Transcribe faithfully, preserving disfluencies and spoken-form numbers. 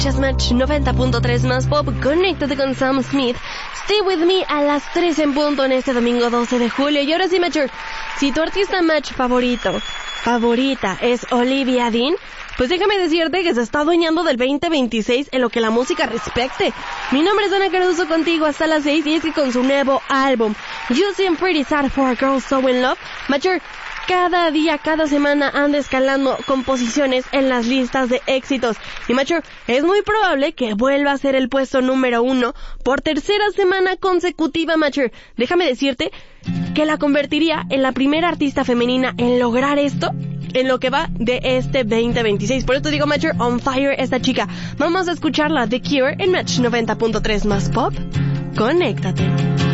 Escuchas Match noventa punto tres más pop. Conéctate con Sam Smith. Stay with me a las tres en punto en este domingo doce de julio. Y ahora sí, Matcher, si tu artista Match favorito, favorita es Olivia Dean, pues déjame decirte que se está adueñando del veinte veintiséis en lo que la música respecte. Mi nombre es Ana Caruso, contigo hasta las seis, y es que con su nuevo álbum You Seem Pretty Sad for a Girl So In Love, Matcher, cada día, cada semana anda escalando composiciones en las listas de éxitos. Y Matcher, es muy probable que vuelva a ser el puesto número uno por tercera semana consecutiva, Matcher. Déjame decirte que la convertiría en la primera artista femenina en lograr esto en lo que va de este veinte veintiséis. Por eso digo, Matcher, on fire esta chica. Vamos a escucharla, The Cure, en Match noventa punto tres más pop. Conéctate.